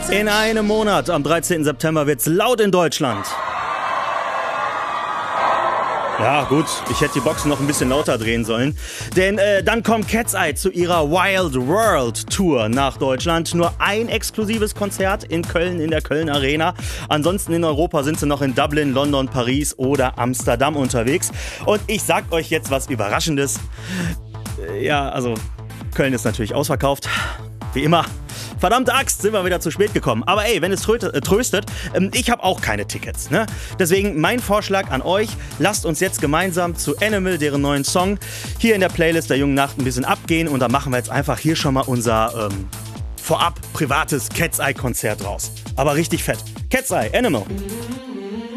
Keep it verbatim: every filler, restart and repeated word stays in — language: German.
In einem Monat, am dreizehnten September, wird's laut in Deutschland. Ja gut, ich hätte die Boxen noch ein bisschen lauter drehen sollen. Denn äh, dann kommt Cat's Eye zu ihrer Wild World Tour nach Deutschland. Nur ein exklusives Konzert in Köln, in der Köln Arena. Ansonsten in Europa sind sie noch in Dublin, London, Paris oder Amsterdam unterwegs. Und ich sag euch jetzt was Überraschendes. Äh, ja, also Köln ist natürlich ausverkauft. Wie immer. Verdammte Axt, sind wir wieder zu spät gekommen. Aber ey, wenn es tröstet, ich habe auch keine Tickets. Ne? Deswegen mein Vorschlag an euch, lasst uns jetzt gemeinsam zu Animal, deren neuen Song, hier in der Playlist der Jungen Nacht ein bisschen abgehen. Und da machen wir jetzt einfach hier schon mal unser ähm, vorab privates Cat's Eye Konzert raus. Aber richtig fett. Cat's Eye, Animal.